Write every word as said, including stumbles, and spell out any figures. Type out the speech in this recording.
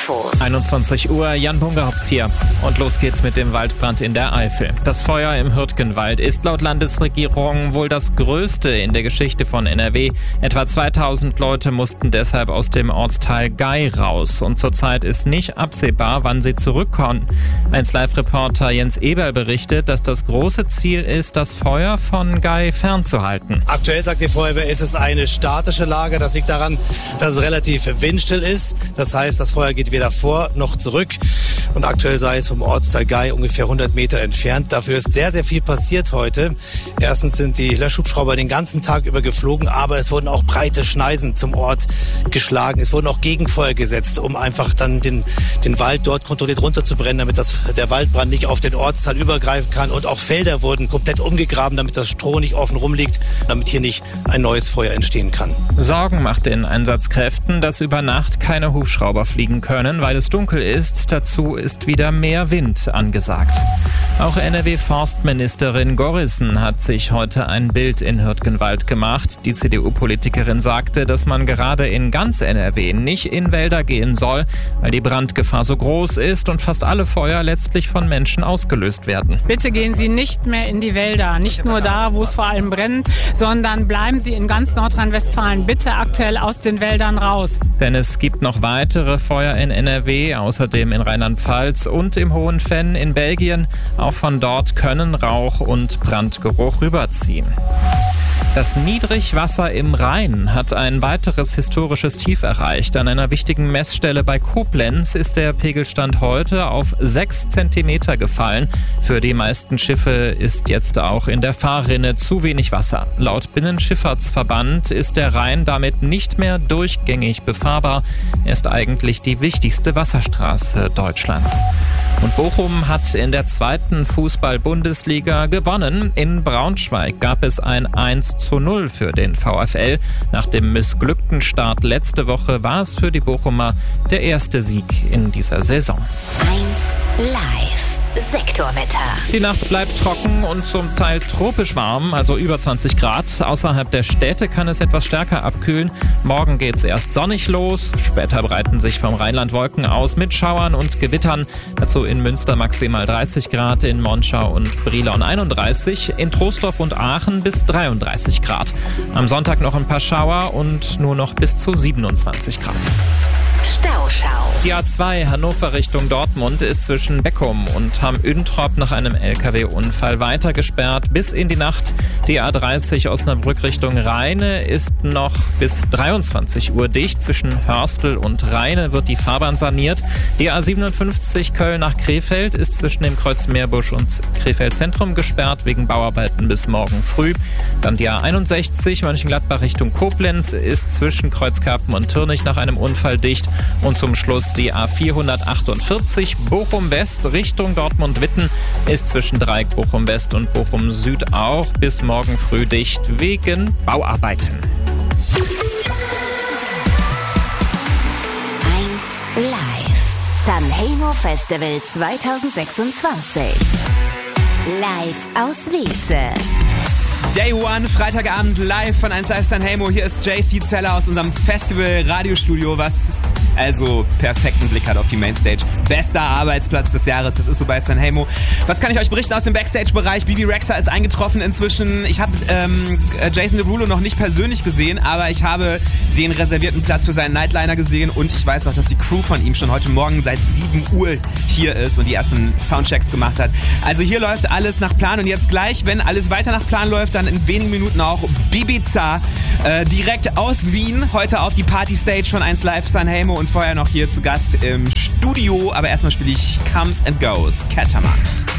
Info. einundzwanzig Uhr, Jan Bungartz hier. Und los geht's mit dem Waldbrand in der Eifel. Das Feuer im Hürtgenwald ist laut Landesregierung wohl das größte in der Geschichte von N R W. Etwa zweitausend Leute mussten deshalb aus dem Ortsteil Gay raus. Und zurzeit ist nicht absehbar, wann sie zurückkommen. eins Live-Reporter Jens Eberl berichtet, dass das große Ziel ist, das Feuer von Gay fernzuhalten. Aktuell sagt die Feuerwehr, ist es eine statische Lage. Das liegt daran, dass es relativ windstill ist. Das heißt, das Feuer geht weder vor noch zurück. Und aktuell sei es vom Ortsteil Gay ungefähr hundert Meter entfernt. Dafür ist sehr, sehr viel passiert heute. Erstens sind die Löschhubschrauber den ganzen Tag über geflogen, aber es wurden auch breite Schneisen zum Ort geschlagen. Es wurden auch Gegenfeuer gesetzt, um einfach dann den, den Wald dort kontrolliert runterzubrennen, damit das, der Waldbrand nicht auf den Ortsteil übergreifen kann. Und auch Felder wurden komplett umgegraben, damit das Stroh nicht offen rumliegt, damit hier nicht ein neues Feuer entstehen kann. Sorgen macht den Einsatzkräften, dass über Nacht keine Hubschrauber fliegen können, weil es dunkel ist. Dazu ist wieder mehr Wind angesagt. Auch N R W-Forstministerin Gorrissen hat sich heute ein Bild in Hürtgenwald gemacht. Die C D U-Politikerin sagte, dass man gerade in ganz N R W nicht in Wälder gehen soll, weil die Brandgefahr so groß ist und fast alle Feuer letztlich von Menschen ausgelöst werden. Bitte gehen Sie nicht mehr in die Wälder, nicht nur da, wo es vor allem brennt, sondern bleiben Sie in ganz Nordrhein-Westfalen bitte aktuell aus den Wäldern raus. Denn es gibt noch weitere Feuer in N R W, außerdem in Rheinland-Pfalz und im Hohen Venn in Belgien. Auch von dort können Rauch und Brandgeruch rüberziehen. Das Niedrigwasser im Rhein hat ein weiteres historisches Tief erreicht. An einer wichtigen Messstelle bei Koblenz ist der Pegelstand heute auf sechs Zentimeter gefallen. Für die meisten Schiffe ist jetzt auch in der Fahrrinne zu wenig Wasser. Laut Binnenschifffahrtsverband ist der Rhein damit nicht mehr durchgängig befahrbar. Er ist eigentlich die wichtigste Wasserstraße Deutschlands. Und Bochum hat in der zweiten Fußball-Bundesliga gewonnen. In Braunschweig gab es ein eins zu null für den VfL. Nach dem missglückten Start letzte Woche war es für die Bochumer der erste Sieg in dieser Saison. eins Live. Sektorwetter. Die Nacht bleibt trocken und zum Teil tropisch warm, also über zwanzig Grad. Außerhalb der Städte kann es etwas stärker abkühlen. Morgen geht's erst sonnig los. Später breiten sich vom Rheinland Wolken aus mit Schauern und Gewittern. Dazu in Münster maximal dreißig Grad, in Monschau und Brilon einunddreißig, in Troisdorf und Aachen bis dreiunddreißig Grad. Am Sonntag noch ein paar Schauer und nur noch bis zu siebenundzwanzig Grad. Stauschau. Die A zwei Hannover Richtung Dortmund ist zwischen Beckum und Hamm-Üntrop nach einem L K W-Unfall weiter gesperrt bis in die Nacht. Die A dreißig Osnabrück Richtung Rheine ist noch bis dreiundzwanzig Uhr dicht. Zwischen Hörstel und Rheine wird die Fahrbahn saniert. Die A siebenundfünfzig Köln nach Krefeld ist zwischen dem Kreuz Meerbusch und Krefeld Zentrum gesperrt wegen Bauarbeiten bis morgen früh. Dann die A einundsechzig Mönchengladbach Richtung Koblenz ist zwischen Kreuzkarpen und Türnich nach einem Unfall dicht. Und zum Schluss die A vierhundertachtundvierzig Bochum West Richtung Dortmund-Witten ist zwischen Dreieck Bochum West und Bochum Süd auch bis morgen früh dicht wegen Bauarbeiten. eins Live. Sanremo Festival zweitausendsechsundzwanzig. Live aus Wietze. Day One, Freitagabend, live von eins Live Sanremo. Hier ist J C Zeller aus unserem Festival-Radiostudio, was also perfekten Blick hat auf die Mainstage. Bester Arbeitsplatz des Jahres, das ist so bei Sanremo. Was kann ich euch berichten aus dem Backstage-Bereich? Bibi Rexha ist eingetroffen inzwischen. Ich habe ähm, Jason Derulo noch nicht persönlich gesehen, aber ich habe den reservierten Platz für seinen Nightliner gesehen und ich weiß auch, dass die Crew von ihm schon heute Morgen seit sieben Uhr hier ist und die ersten Soundchecks gemacht hat. Also hier läuft alles nach Plan und jetzt gleich, wenn alles weiter nach Plan läuft, dann in wenigen Minuten auch Bibiza äh, direkt aus Wien, heute auf die Partystage von eins Live Sanremo und vorher noch hier zu Gast im Studio. Aber erstmal spiele ich Comes and Goes, Catamount.